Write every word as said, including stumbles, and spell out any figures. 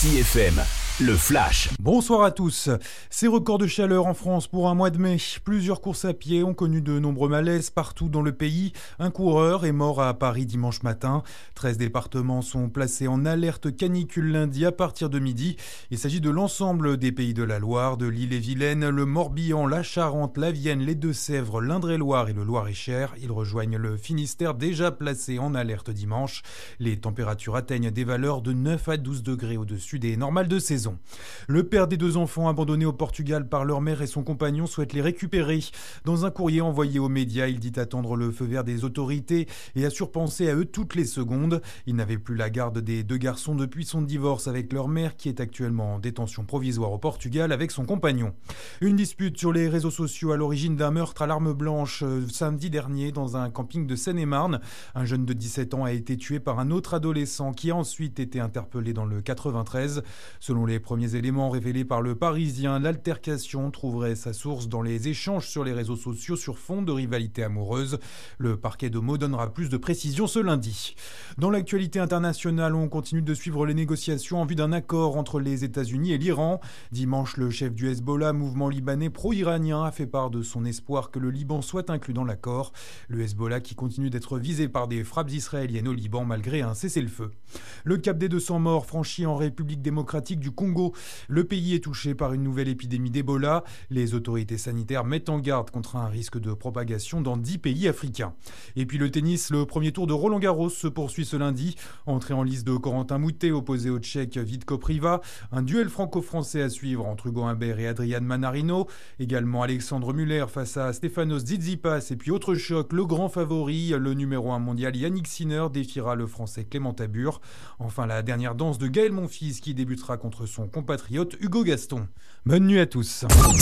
D'ici F M, le flash. Bonsoir à tous. Ces records de chaleur en France pour un mois de mai. Plusieurs courses à pied ont connu de nombreux malaises partout dans le pays. Un coureur est mort à Paris dimanche matin. treize départements sont placés en alerte canicule lundi à partir de midi. Il s'agit de l'ensemble des pays de la Loire, de l'Ille-et-Vilaine, le Morbihan, la Charente, la Vienne, les Deux-Sèvres, l'Indre-et-Loire et le Loir-et-Cher. Ils rejoignent le Finistère déjà placé en alerte dimanche. Les températures atteignent des valeurs de neuf à douze degrés au-dessus des normales de saison. Le père des deux enfants abandonnés au Portugal par leur mère et son compagnon souhaite les récupérer. Dans un courrier envoyé aux médias, il dit attendre le feu vert des autorités et assure penser à eux toutes les secondes. Il n'avait plus la garde des deux garçons depuis son divorce avec leur mère qui est actuellement en détention provisoire au Portugal avec son compagnon. Une dispute sur les réseaux sociaux à l'origine d'un meurtre à l'arme blanche euh, samedi dernier dans un camping de Seine-et-Marne. Un jeune de dix-sept ans a été tué par un autre adolescent qui a ensuite été interpellé dans le quatre-vingt-treize. Selon les premiers éléments révélés par le Parisien, l'altercation trouverait sa source dans les échanges sur les réseaux sociaux sur fond de rivalité amoureuse. Le parquet de Meaux donnera plus de précisions ce lundi. Dans l'actualité internationale, on continue de suivre les négociations en vue d'un accord entre les États-Unis et l'Iran. Dimanche, le chef du Hezbollah, mouvement libanais pro-iranien, a fait part de son espoir que le Liban soit inclus dans l'accord. Le Hezbollah qui continue d'être visé par des frappes israéliennes au Liban malgré un cessez-le-feu. Le cap des deux cents morts franchi en République démocratique du Congo. Le pays est touché par une nouvelle épidémie d'Ebola. Les autorités sanitaires mettent en garde contre un risque de propagation dans dix pays africains. Et puis le tennis, le premier tour de Roland-Garros se poursuit ce lundi. Entrée en lice de Corentin Moutet opposé au Tchèque Vít Kopriva. Un duel franco-français à suivre entre Hugo Humbert et Adrian Manarino. Également Alexandre Muller face à Stefanos Tsitsipas. Et puis autre choc, le grand favori, le numéro un mondial Yannick Sinner défiera le français Clément Tabur. Enfin la dernière danse de Gaël Monfils qui débutera contre son compatriote Hugo Gaston. Bonne nuit à tous.